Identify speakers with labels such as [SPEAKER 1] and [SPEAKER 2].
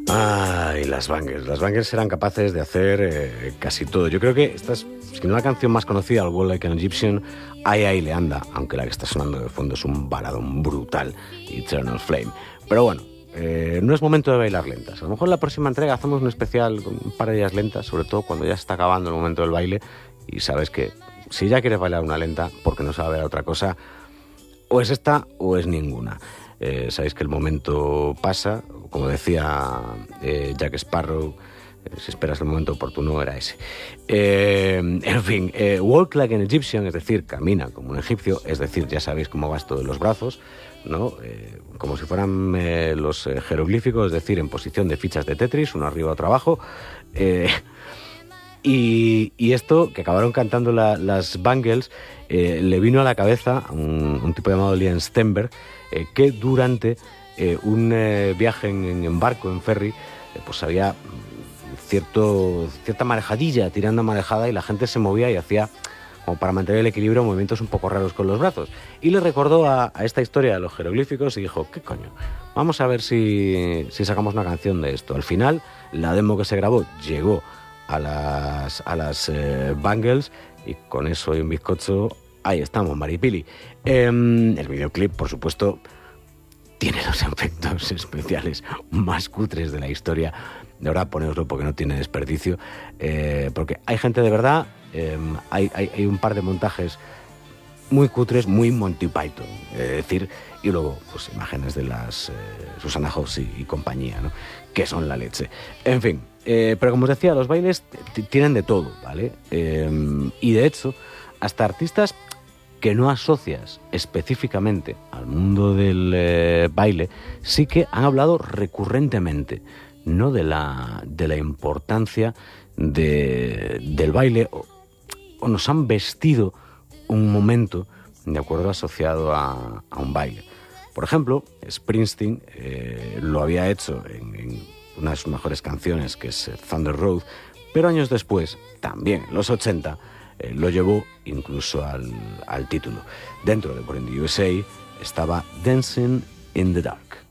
[SPEAKER 1] Ay, las Bangles. Las Bangles eran capaces de hacer casi todo. Yo creo que esta es, si no la canción más conocida, el Walk Like an Egyptian, ahí le anda, aunque la que está sonando de fondo es un baladón brutal, Eternal Flame. Pero bueno, no es momento de bailar lentas. A lo mejor en la próxima entrega hacemos un especial con un par de ellas lentas, sobre todo cuando ya se está acabando el momento del baile y sabes que si ya quieres bailar una lenta, porque no sabes bailar otra cosa, o es esta o es ninguna. Sabéis que el momento pasa, como decía Jack Sparrow, si esperas el momento oportuno era ese. En fin, walk like an Egyptian, es decir, camina como un egipcio, es decir, ya sabéis cómo va esto de los brazos, ¿no? Como si fueran los jeroglíficos, es decir, en posición de fichas de Tetris, uno arriba, otro abajo. Y esto, que acabaron cantando las Bangles, le vino a la cabeza a un tipo llamado Liam Stenberg, que durante un viaje en barco, en ferry, pues había cierta marejadilla, tirando a marejada, y la gente se movía y hacía, como para mantener el equilibrio, movimientos un poco raros con los brazos. Y le recordó a esta historia de los jeroglíficos y dijo, ¿qué coño? Vamos a ver si sacamos una canción de esto. Al final, la demo que se grabó llegó a las Bangles, y con eso y un bizcocho, ahí estamos, Maripili. El videoclip, por supuesto, tiene los efectos especiales más cutres de la historia. De verdad, ponéoslo porque no tiene desperdicio. Porque hay gente de verdad, hay un par de montajes muy cutres, muy Monty Python, es decir, y luego pues imágenes de las Susana House y compañía, ¿no? Que son la leche. En fin, pero como os decía, los bailes tienen de todo, ¿vale? Y de hecho, hasta artistas que no asocias específicamente al mundo del baile, sí que han hablado recurrentemente, ¿no? de la importancia del baile, o nos han vestido un momento de acuerdo asociado a un baile. Por ejemplo, Springsteen lo había hecho en una de sus mejores canciones, que es Thunder Road, pero años después, también en los 80, lo llevó incluso al título. Dentro de Born in the USA estaba Dancing in the Dark.